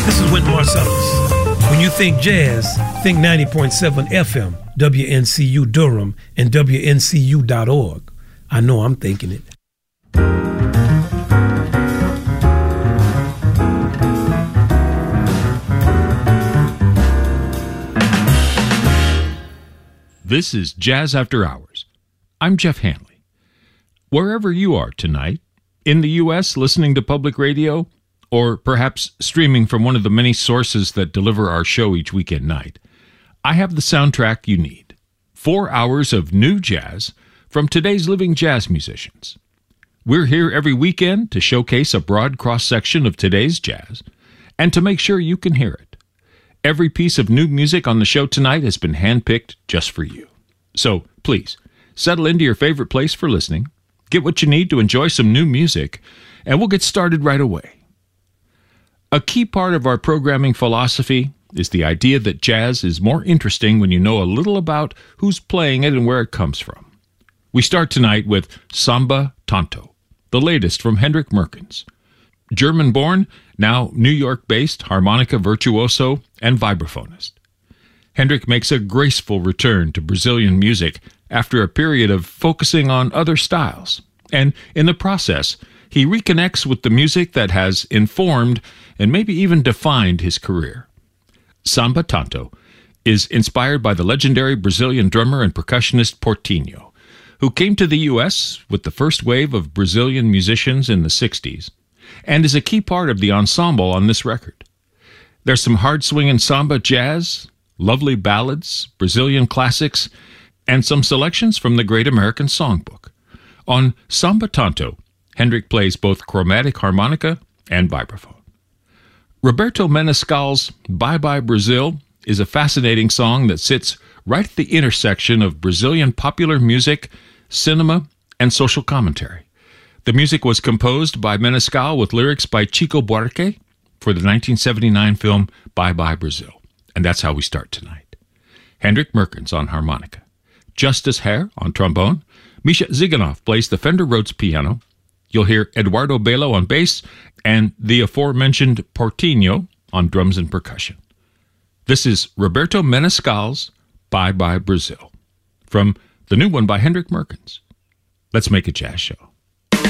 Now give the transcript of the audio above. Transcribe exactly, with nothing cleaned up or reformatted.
This is Wynton Marsalis. When you think jazz, think ninety point seven F M, W N C U Durham, and W N C U dot org. I know I'm thinking it. This is Jazz After Hours. I'm Jeff Hanley. Wherever you are tonight, in the U S listening to public radio, or perhaps streaming from one of the many sources that deliver our show each weekend night, I have the soundtrack you need. Four hours of new jazz from today's living jazz musicians. We're here every weekend to showcase a broad cross-section of today's jazz and to make sure you can hear it. Every piece of new music on the show tonight has been handpicked just for you. So please, settle into your favorite place for listening, get what you need to enjoy some new music, and we'll get started right away. A key part of our programming philosophy is the idea that jazz is more interesting when you know a little about who's playing it and where it comes from. We start tonight with Samba Tanto, the latest from Hendrik Merkens. German-born, now New York-based harmonica virtuoso and vibraphonist. Hendrik makes a graceful return to Brazilian music after a period of focusing on other styles, and in the process, he reconnects with the music that has informed and maybe even defined his career. Samba Tanto is inspired by the legendary Brazilian drummer and percussionist Portinho, who came to the U S with the first wave of Brazilian musicians in the sixties, and is a key part of the ensemble on this record. There's some hard-swinging samba jazz, lovely ballads, Brazilian classics, and some selections from the Great American Songbook. On Samba Tanto, Hendrik plays both chromatic harmonica and vibraphone. Roberto Menescal's Bye Bye Brazil is a fascinating song that sits right at the intersection of Brazilian popular music, cinema, and social commentary. The music was composed by Menescal with lyrics by Chico Buarque for the nineteen seventy-nine film Bye Bye Brazil. And that's how we start tonight. Hendrik Merkens on harmonica. Justus Herr on trombone. Misha Ziganov plays the Fender Rhodes piano. You'll hear Eduardo Belo on bass and the aforementioned Portinho on drums and percussion. This is Roberto Menescal's Bye Bye Brazil from the new one by Hendrik Merkens. Let's make a jazz show.